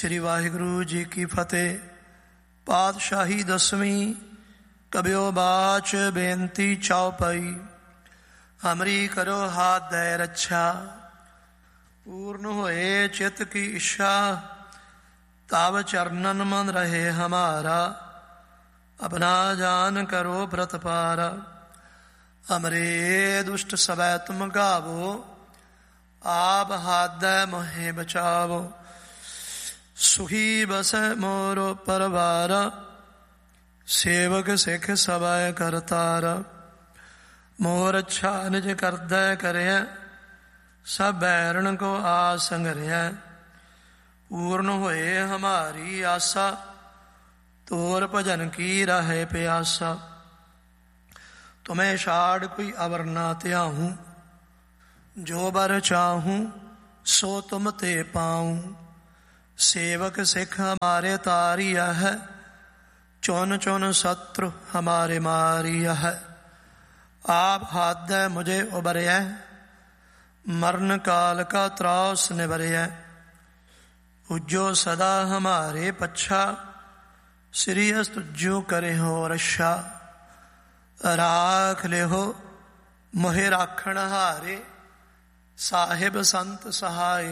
ਸ੍ਰੀ ਵਾਹਿਗੁਰੂ ਜੀ ਕੀ ਫਤਿਹ। ਪਾਤਸ਼ਾਹੀ ਦਸਵੀਂ। ਕਬਿਓ ਬਾਚ ਬੇਨਤੀ ਚੌਪਈ। ਹਮਰੀ ਕਰੋ ਹਾਥ ਦੈ ਰੱਛਾ। ਪੂਰਨ ਹੋਏ ਚਿਤ ਕੀ ਇੱਛਾ। ਤਬ ਚਰਨਨ ਮਨ ਰਹੇ ਹਮਾਰਾ। ਆਪਣਾ ਜਾਨ ਕਰੋ ਪ੍ਰਤਪਾਰਾ। ਹਮਰੇ ਦੁਸ਼ਟ ਸਵੈ ਤੁਮ ਗਾਵੋ। ਆਪ ਹਾਥੈ ਮੋਹਿ ਬਚਾਵੋ। ਸੁਖੀ ਬਸੈ ਮੋਰ ਪਰਵਾਰ। ਸੇਵਕ ਸਿੱਖ ਸਭੈ ਕਰਤਾਰ। ਮੋਹ ਰੱਛਾ ਨਿਜ ਕਰਦੈ ਕਰਿਆ। ਸਭ ਬੈਰਣ ਕੋ ਆਸ ਸੰਗਰਿਆ। ਪੂਰਨ ਹੋਏ ਹਮਾਰੀ ਆਸਾ। ਤੋਰ ਭਜਨ ਕੀ ਰਹੇ ਪਿਆਸਾ। ਤੁਮੇ ਛਾੜ ਕੋਈ ਅਵਰ ਨਾ ਧਿਆਹੂੰ। ਜੋ ਬਰ ਚਾਹੂੰ ਸੋ ਤੁਮ ਤੇ ਪਾਊਂ। ਸੇਵਕ ਸਿੱਖ ਹਮਾਰੇ ਤਾਰਿਆ ਹੈ। ਚੁਨ ਚੁਨ ਸ਼त्रु ਹਮਾਰੇ ਮਾਰਿਆ ਹੈ। ਆਪ ਹਾਥੈ ਮੁਝੇ ਉਬਰਿਆ। ਮਰਨ ਕਾਲ ਕਾ ਤਰਾਸ ਨਿਵਰਿਆ। ਉਜੋ ਸਦਾ ਹਮਾਰੇ ਪੱਛਾ। ਸ੍ਰੀ ਅਸ ਤੁਜੋ ਕਰੇ ਹੋ ਰਛਾ। ਰਾਖ ਲਿਓ ਮੋਹਿ ਰਾਖਣ ਹਾਰੇ। ਸਾਹਿਬ ਸੰਤ ਸਹਾਇ